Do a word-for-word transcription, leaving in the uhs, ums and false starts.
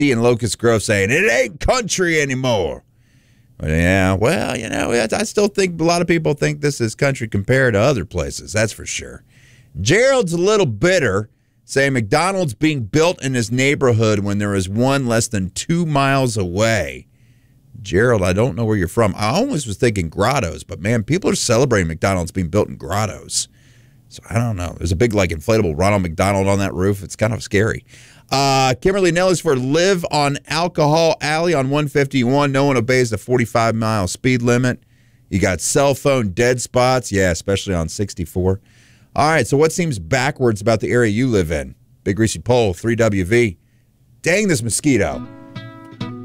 in Locust Grove saying, it ain't country anymore. But yeah, well, you know, I still think a lot of people think this is country compared to other places. That's for sure. Gerald's a little bitter, saying McDonald's being built in his neighborhood when there is one less than two miles away. Gerald, I don't know where you're from. I almost was thinking Grottos, but man, people are celebrating McDonald's being built in Grottos. So I don't know. There's a big, like, inflatable Ronald McDonald on that roof. It's kind of scary. Uh, Kimberly Nellis for Live on Alcohol Alley on one fifty-one. No one obeys the forty-five mile speed limit. You got cell phone dead spots. Yeah, especially on sixty-four. All right, so what seems backwards about the area you live in? Big Greasy Pole, three W V. Dang, this mosquito.